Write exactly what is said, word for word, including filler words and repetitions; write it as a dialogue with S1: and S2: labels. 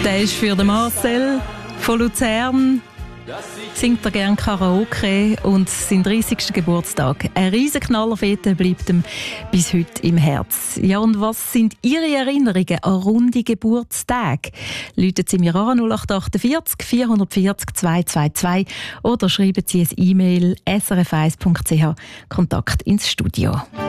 S1: Der ist für den Marcel von Luzern. Singt er gerne Karaoke und sein dreißigsten Geburtstag. Ein riesen Knallerfete bleibt ihm bis heute im Herz. Ja, und was sind Ihre Erinnerungen an runde Geburtstage? Rufen Sie mir an null acht achtundvierzig vierhundertvierzig zweihundertzweiundzwanzig oder schreiben Sie ein E-Mail s r f eins punkt c h Kontakt ins Studio.